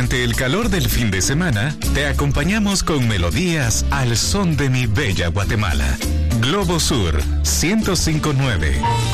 Durante el calor del fin de semana, te acompañamos con melodías al son de mi bella Guatemala. Globo Sur 105.9.